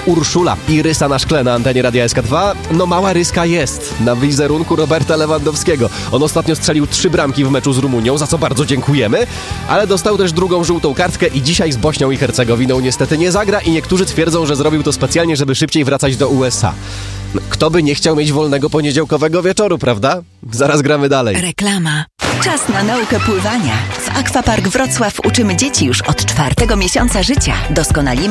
Urszula i rysa na szkle na antenie Radia SK2. No mała ryska jest na wizerunku Roberta Lewandowskiego. On ostatnio strzelił 3 bramki w meczu z Rumunią, za co bardzo dziękujemy, ale dostał też drugą żółtą kartkę i dzisiaj z Bośnią i Hercegowiną niestety nie zagra i niektórzy twierdzą, że zrobił to specjalnie, żeby szybciej wracać do USA. Kto by nie chciał mieć wolnego poniedziałkowego wieczoru, prawda? Zaraz gramy dalej. Reklama. Czas na naukę pływania. W Aquapark Wrocław uczymy dzieci już od 4. miesiąca życia. Doskonalimy